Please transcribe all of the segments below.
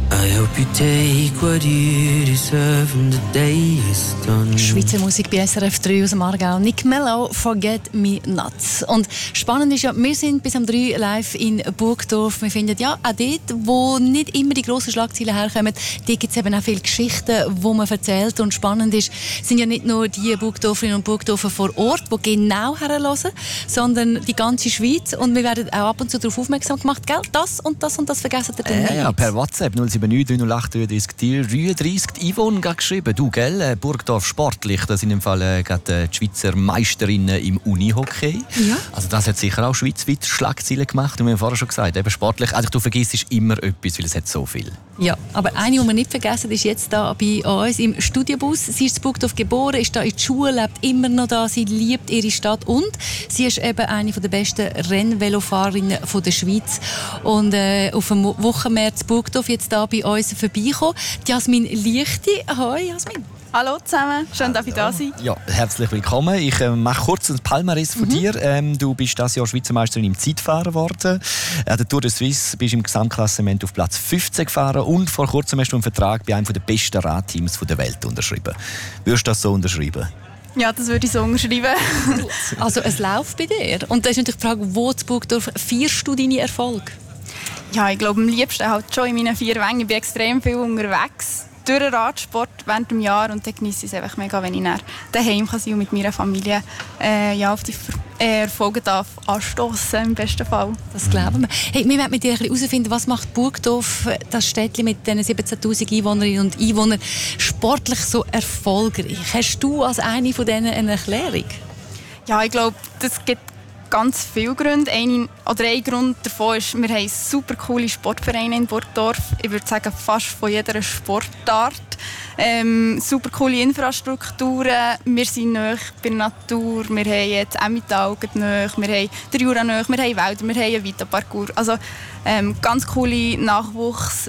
I hope you take what you deserve and the day is done. Schweizer Musik bei SRF 3 aus dem Aargau. Nick Mello, Forget Me Not. Und spannend ist ja, wir sind bis am 3 live in Burgdorf. Wir finden ja, auch dort, wo nicht immer die grossen Schlagzeilen herkommen, dort gibt es eben auch viele Geschichten, die man erzählt. Und spannend ist, sind ja nicht nur die Burgdorferinnen und Burgdorfer vor Ort, die genau herhören, sondern die ganze Schweiz. Und wir werden auch ab und zu darauf aufmerksam gemacht, gell? Das und das und das vergessen ihr dann nicht. Ja, per WhatsApp 079 308 33. Yvonne hat geschrieben, du, gell, Burgdorf sportlich, da sind im Fall gerade die Schweizer Meisterinnen im Unihockey. Ja. Also das hat sicher auch schweizweit Schlagzeilen gemacht. Und wir haben vorher schon gesagt, eben sportlich, also du vergisst immer etwas, weil es hat so viel. Ja, aber eine, die wir nicht vergessen, ist jetzt da bei uns im Studiobus. Sie ist in Burgdorf geboren, ist da in der Schule, lebt immer noch da, sie liebt ihre Stadt und sie ist eben eine der besten Rennvelofahrerinnen der Schweiz. Und auf dem Wochenmärz Burgdorf jetzt da bei uns vorbeikommen. Jasmin Lichti. Ahoi, Jasmin. Hallo zusammen, schön, dass ich da sein. Ja, herzlich willkommen. Ich mache kurz ein Palmares von dir. Du bist dieses Jahr Schweizer Meisterin im Zeitfahren geworden. An der Tour de Suisse bist du im Gesamtklassement auf Platz 15 gefahren und vor kurzem hast du einen Vertrag bei einem der besten Radteams der Welt unterschrieben. Würdest du das so unterschreiben? Ja, das würde ich so unterschreiben. Also es läuft bei dir. Und da ist natürlich die Frage, wo in Burgdorf feierst du deine Erfolge? Ja, ich glaube, am liebsten halt schon in meinen 4 Wängen. Ich bin extrem viel unterwegs durch den Radsport während dem Jahr und dann genieße ich es einfach mega, wenn ich dann daheim sein kann und mit meiner Familie auf die Erfolge darf anstoßen im besten Fall. Das glauben wir. Hey, wir wollen mit dir herausfinden, was macht Burgdorf, das Städtchen mit den 17'000 Einwohnerinnen und Einwohnern, sportlich so erfolgreich? Hast du als eine von denen eine Erklärung? Ja, ich glaube, das gibt ganz viele Gründe. Ein Grund davon ist, wir haben super coole Sportvereine in Burgdorf. Ich würde sagen, fast von jeder Sportart. Super coole Infrastrukturen. Wir sind nahe bei der Natur. Wir haben jetzt Emmental nahe. Wir haben den Jura nahe. Wir haben Wälder. Wir haben einen Vita-Parcours. Also ganz coole Nachwuchs.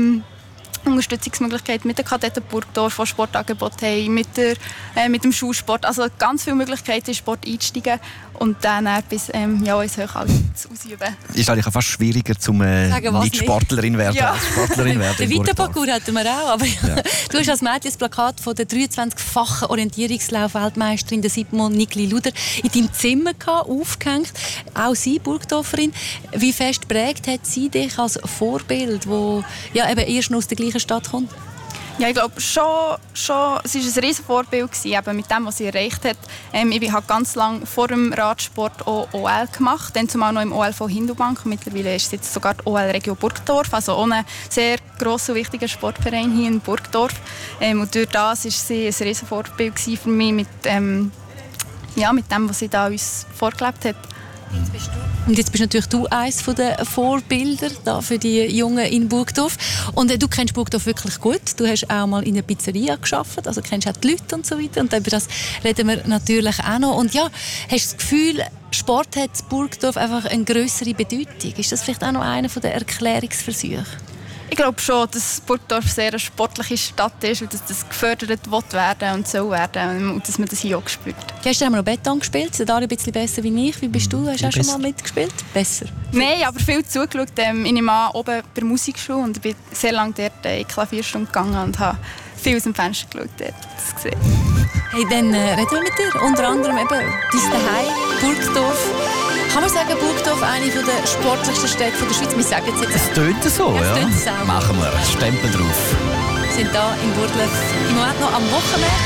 Unterstützungsmöglichkeiten mit den Kadetten Burgdorf, die Sportangebote haben, mit dem Schulsport. Also ganz viele Möglichkeiten, in Sport einzusteigen und dann bis ins Hochalter ausüben. Ist eigentlich fast schwieriger, zum nicht Sportlerin werden als Sportlerin werden. Den Vita-Parcours hatten wir auch, aber du hast als Mädchen das Plakat von der 23-fachen Orientierungslauf-Weltmeisterin Simone Nigli-Luder in deinem Zimmer gehabt, aufgehängt. Auch sie, Burgdorferin. Wie fest prägt hat sie dich als Vorbild, wo ja eben erst noch aus der gleichen Stadt kommt? Ja, ich glaube schon, es war ein riesen Vorbild eben mit dem, was sie erreicht hat. Ich habe ganz lange vor dem Radsport auch OL gemacht, dann zumal noch im OL von Hindubank. Mittlerweile ist es jetzt sogar die OL Region Burgdorf, also auch ein sehr grosser und wichtiger Sportverein hier in Burgdorf. Und durch das war sie ein riesen Vorbild für mich mit dem, was sie da uns vorgelebt hat. Und jetzt bist natürlich du eines der Vorbilder da für die Jungen in Burgdorf. Und du kennst Burgdorf wirklich gut. Du hast auch mal in einer Pizzeria gearbeitet, also kennst auch die Leute und so weiter. Und über das reden wir natürlich auch noch. Und ja, hast du das Gefühl, Sport hat in Burgdorf einfach eine grössere Bedeutung? Ist das vielleicht auch noch einer der Erklärungsversuche? Ich glaube schon, dass Burgdorf sehr eine sportliche Stadt ist und dass das gefördert werden und soll werden und dass man das hier auch spürt. Gestern haben wir noch Beton gespielt, sind alle ein bisschen besser wie ich. Wie bist du? Hast du auch schon mal mitgespielt? Besser? Nein, aber viel zugeschaut. Ich nehme oben bei der Musikschule und ich bin sehr lange dort in Klavierstunde gegangen und habe viel aus dem Fenster geschaut, das gesehen. Hey, dann reden wir mit dir. Unter anderem eben dein Zuhause, Burgdorf. Kann man sagen, Burgdorf eine der sportlichsten Städte der Schweiz? Wir sagen jetzt Es tönt so, ja. Es tönt Machen wir. Stempel drauf. Wir sind hier in Burgdorf im Moment noch am Wochenende.